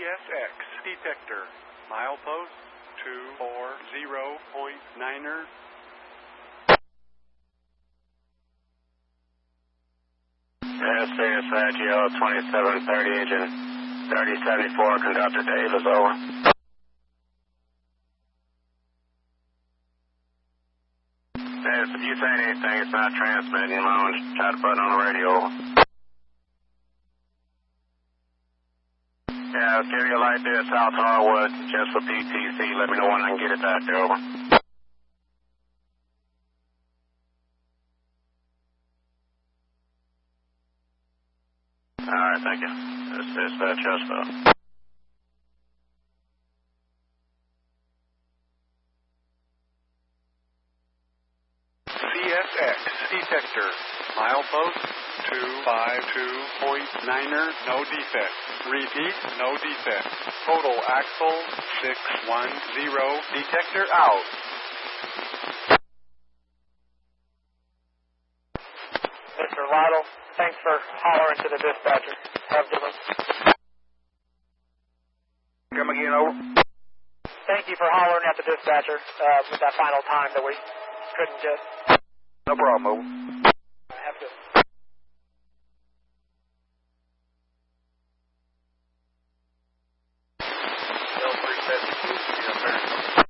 CSX detector. Milepost 240.9er. CSIGO 2730, engine 3074, conductor Davis, over. Davis, if you say anything, it's not transmitting. You might want to try to put it on the radio, over. Yeah, I'll give you a light there, South Harwood, just for PTC. Let me know when I can get it back there, over. All right, thank you. This is Chester. CSX detector. Milepost 252.9er. No defect. Repeat, no defect. Total axle 610. Detector out. Mr. Lytle, thanks for hollering to the dispatcher. Have a good one. Come again, over. Thank you for hollering at the dispatcher with that final time that we couldn't get. No problem, over. Have a good one. L372,